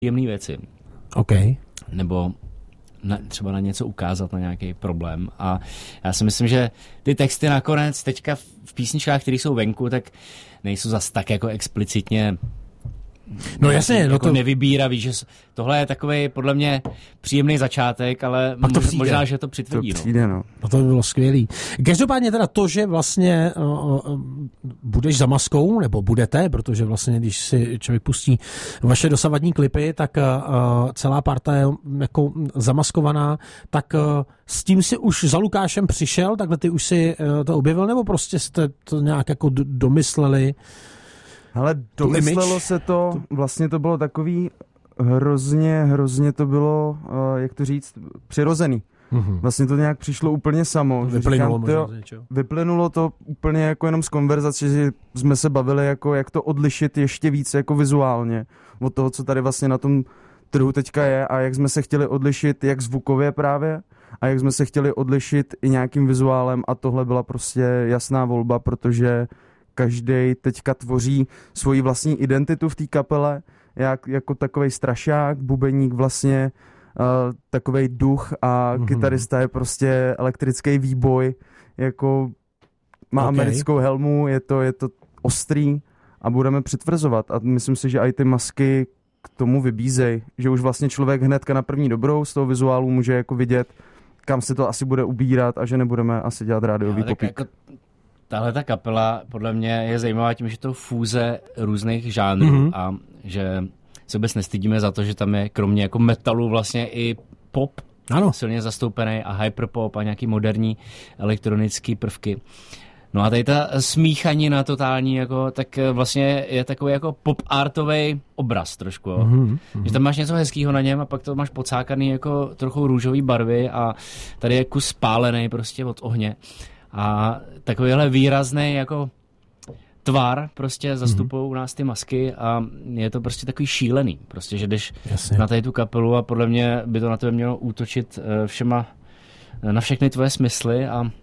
jemné věci. OK. Nebo třeba na něco ukázat, na nějaký problém. A já si myslím, že ty texty nakonec teďka v písničkách, které jsou venku, tak nejsou zas tak jako explicitně nevybíravý, že tohle je takovej podle mě příjemný začátek, ale možná, že to přitvrdí. No to by bylo skvělý. Každopádně teda to, že vlastně budeš za maskou, nebo budete, protože vlastně, když si člověk pustí vaše dosavadní klipy, tak celá parta je jako zamaskovaná, tak s tím si už za Lukášem přišel, takhle ty už si to objevil, nebo prostě jste to nějak jako domysleli? Ale domyslelo se to, vlastně to bylo takový hrozně to bylo, jak to říct, přirozený. Vlastně to nějak přišlo úplně samo. Vyplynulo to úplně jako jenom z konverzace, že jsme se bavili, jako jak to odlišit ještě víc jako vizuálně od toho, co tady vlastně na tom trhu teďka je a jak jsme se chtěli odlišit jak zvukově právě a jak jsme se chtěli odlišit i nějakým vizuálem a tohle byla prostě jasná volba, protože každej teďka tvoří svoji vlastní identitu v té kapele, jako takovej strašák, bubeník vlastně, takovej duch a kytarista je prostě elektrický výboj, jako má americkou helmu, je to ostrý a budeme přitvrzovat a myslím si, že i ty masky k tomu vybízej, že už vlastně člověk hnedka na první dobrou z toho vizuálu může jako vidět, kam se to asi bude ubírat a že nebudeme asi dělat rádiový popík. Jako tahle ta kapela podle mě je zajímavá tím, že to fúze různých žánrů a že se vůbec nestydíme za to, že tam je kromě jako metalu vlastně i pop silně zastoupený a hyperpop a nějaký moderní elektronický prvky. No a tady ta smíchanina totální, jako, tak vlastně je takový jako pop-artový obraz trošku. Že tam máš něco hezkýho na něm a pak to máš pocákaný jako trochu růžový barvy a tady je kus spálený prostě od ohně. A takovýhle výrazný jako tvar prostě zastupují u nás ty masky a je to prostě takový šílený. Prostě, že jdeš na tady tu kapelu a podle mě by to na tebe mělo útočit na všechny tvoje smysly a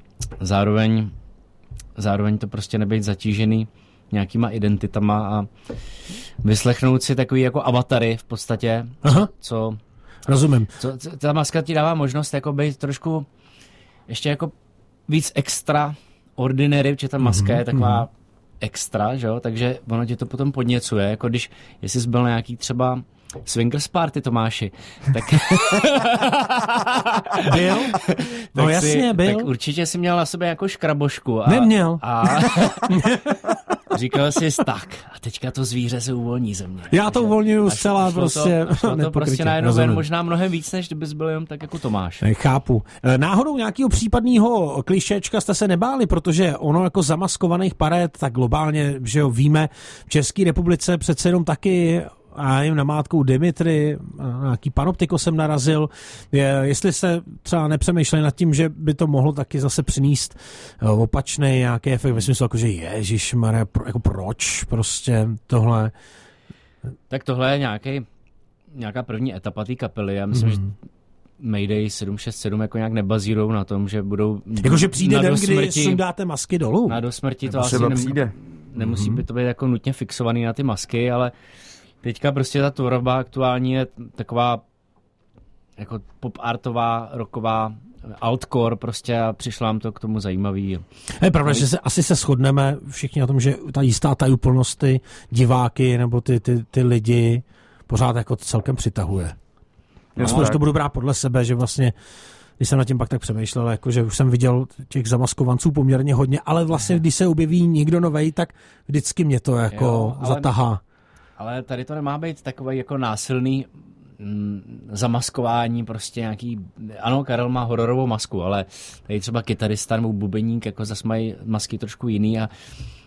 zároveň to prostě nebejt zatížený nějakýma identitama a vyslechnout si takový jako avatary v podstatě, co rozumím. Ta maska ti dává možnost jako být trošku ještě jako víc extra ordinary, protože ta maska je taková extra, že jo? Takže ono tě to potom podněcuje, jako když, jestli jsi byl na nějaký třeba swingers party, Tomáši, tak byl? No jasně, byl. Tak určitě jsi měl na sobě jako škrabošku. Neměl. A říkal jsi tak, a teďka to zvíře se uvolní ze mě. Já to uvolňuju zcela prostě. To prostě najednou ven, možná mnohem víc, než kdybys byl jenom tak jako Tomáš. Chápu. Náhodou nějakého případného klišéčka jste se nebáli, protože ono jako zamaskovaných paret, tak globálně, že jo, víme, v České republice přece jenom taky a jim namátkou Dimitri, nějaký Panoptiko jsem narazil. Jestli se třeba nepřemýšleli nad tím, že by to mohlo taky zase přinést opačný nějaký efekt, ve smyslu jako, že ježišmarja, jako proč prostě tohle? Tak tohle je nějaká první etapa té kapely. Já myslím, že Mayday 767 jako nějak nebazírou na tom, že budou jakože přijde den, kdy sundáte masky dolů. Na dosmrti to asi nemusí by to být jako nutně fixovaný na ty masky, ale teďka prostě ta tvorba aktuální je taková jako pop-artová, rocková, altcore prostě a přišlo nám to k tomu zajímavý. Je pravda, že asi se shodneme všichni na tom, že ta jistá tajuplnost ty diváky nebo ty lidi pořád jako celkem přitahuje. Že to budu brát podle sebe, že vlastně když jsem nad tím pak tak přemýšlel, jako, že už jsem viděl těch zamaskovanců poměrně hodně, ale vlastně když se objeví někdo novej, tak vždycky mě to jako zatahá. Ale tady to nemá být takový jako násilný zamaskování, prostě nějaký, ano, Karel má hororovou masku, ale tady třeba kytarista nebo bubeník, jako zase mají masky trošku jiný a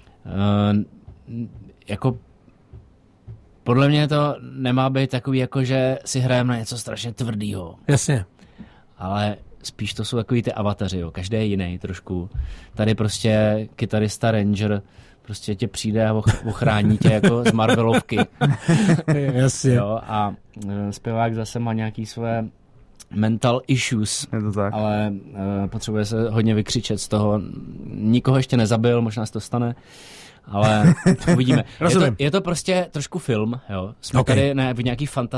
jako podle mě to nemá být takový, jako že si hrajeme na něco strašně tvrdýho. Jasně. Ale spíš to jsou takový ty avataři, jo. Každý je jiný trošku. Tady prostě kytarista Ranger prostě tě přijde a ochrání tě jako z Marvelovky. Jasně. Jo, a zpěvák zase má nějaký své mental issues, je to tak. Ale potřebuje se hodně vykřičet z toho. Nikoho ještě nezabil, možná se to stane, ale uvidíme. Je to prostě trošku film, jo. Jsme tady ne v nějaký